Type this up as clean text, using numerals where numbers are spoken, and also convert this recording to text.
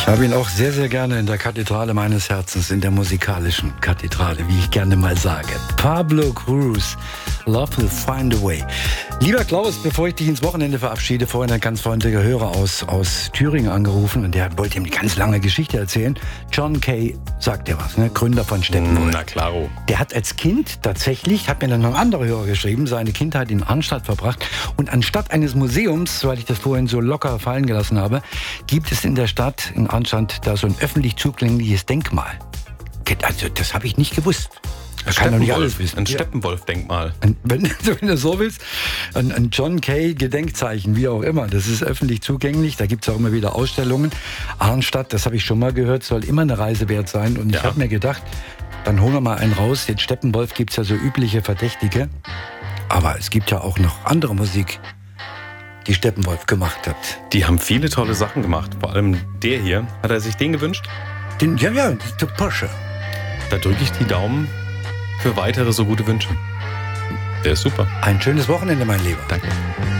Ich habe ihn auch sehr, sehr gerne in der Kathedrale meines Herzens, in der musikalischen Kathedrale, wie ich gerne mal sage. Pablo Cruise, Love Will Find a Way. Lieber Klaus, bevor ich dich ins Wochenende verabschiede, vorhin ein ganz freundlicher Hörer aus Thüringen angerufen und der wollte ihm eine ganz lange Geschichte erzählen. John Kay sagt dir was, ne? Gründer von Steppenwolf. Na klaro. Der hat als Kind tatsächlich, hat mir dann noch ein anderer Hörer geschrieben, seine Kindheit in Arnstadt verbracht. Und anstatt eines Museums, weil ich das vorhin so locker fallen gelassen habe, gibt es in der Stadt, in Arnstadt, da so ein öffentlich zugängliches Denkmal. Also das habe ich nicht gewusst. Das kann doch nicht alles wissen. Ein Steppenwolf-Denkmal. Wenn du so willst, ein John Kay Gedenkzeichen, wie auch immer. Das ist öffentlich zugänglich. Da gibt es auch immer wieder Ausstellungen. Arnstadt, das habe ich schon mal gehört, soll immer eine Reise wert sein. Und ich habe mir gedacht, dann holen wir mal einen raus. Den Steppenwolf gibt es ja so übliche Verdächtige. Aber es gibt ja auch noch andere Musik, die Steppenwolf gemacht hat. Die haben viele tolle Sachen gemacht. Vor allem der hier. Hat er sich den gewünscht? Ja, der Porsche. Da drücke ich die Daumen für weitere so gute Wünsche. Der ist super. Ein schönes Wochenende, mein Lieber. Danke.